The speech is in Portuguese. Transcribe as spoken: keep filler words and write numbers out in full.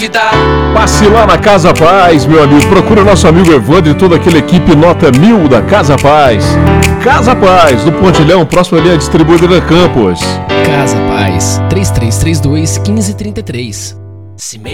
Passe lá na Casa Paz, meu amigo. Procura o nosso amigo Evandro e toda aquela equipe nota mil da Casa Paz. Casa Paz, do Pontilhão, próximo ali à distribuidora Campos. Casa Paz, três três três dois, um cinco três três.